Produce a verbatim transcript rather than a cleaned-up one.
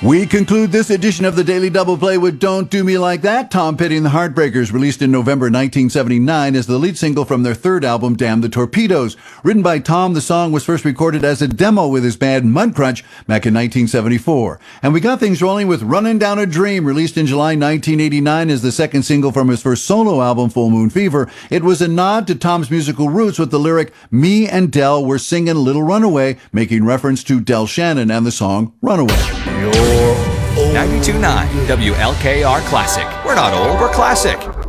We conclude this edition of the Daily Double Play with Don't Do Me Like That. Tom Petty and the Heartbreakers, released in November nineteen seventy-nine as the lead single from their third album, Damn the Torpedoes. Written by Tom, the song was first recorded as a demo with his band Mudcrutch back in nineteen seventy-four. And we got things rolling with Runnin' Down a Dream, released in July nineteen eighty-nine as the second single from his first solo album, Full Moon Fever. It was a nod to Tom's musical roots with the lyric, "Me and Del were singing Little Runaway," making reference to Del Shannon and the song Runaway. ninety-two point nine W L K R Classic. We're not old, we're classic.